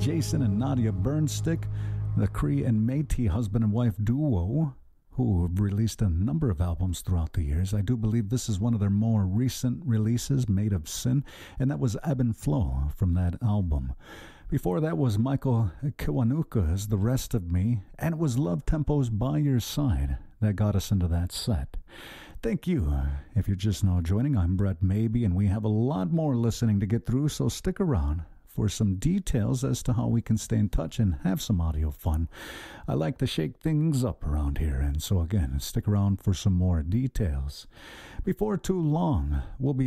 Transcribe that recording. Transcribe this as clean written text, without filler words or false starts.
Jason and Nadia Burnstick, the Cree and Métis husband and wife duo, who have released a number of albums throughout the years. I do believe this is one of their more recent releases, Made of Sin, and that was Ebb and Flow from that album. Before that was Michael Kiwanuka's The Rest of Me, and it was Love Tempo's By Your Side that got us into that set. Thank you. If you're just now joining, I'm Brett Maybe, and we have a lot more listening to get through, so stick around for some details as to how we can stay in touch and have some audio fun. I like to shake things up around here, and so again, stick around for some more details. Before too long, we'll be